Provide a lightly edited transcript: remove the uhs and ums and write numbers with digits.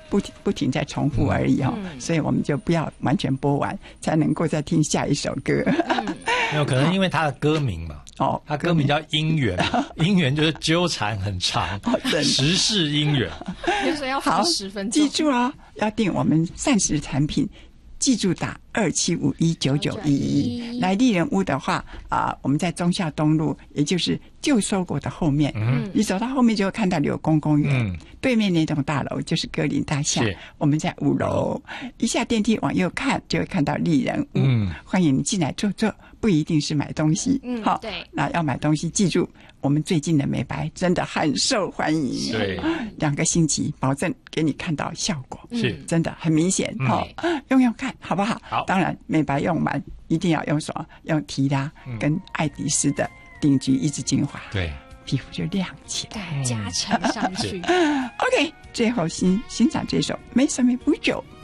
不停在重复而已所以我们就不要完全播完，才能够再听下一首歌。 没有可能因为它的歌名嘛，它歌名叫姻缘，姻缘就是纠缠很长，时事姻缘， 就是要放10分钟。 记住哦，要订我们膳食产品，记住打27519911。来丽人屋的话我们在忠孝东路，也就是旧收国的后面，你走到后面就会看到柳工公园，对面那栋大楼就是格林大厦，我们在5楼，一下电梯往右看就会看到丽人屋，欢迎你进来坐坐，不一定是买东西，好， 对， 那要买东西记住，我们最近的美白真的很受欢迎， 对 ，2个星期保证给你看到效果， 是真的很明显，用用看好不好？ 好， 当然美白用完一定要用什么？用提拉跟爱迪丝的顶级一支精华， 对， 皮肤就亮起来， 加成上去。 OK， 最后欣赏这首《没什么不久》。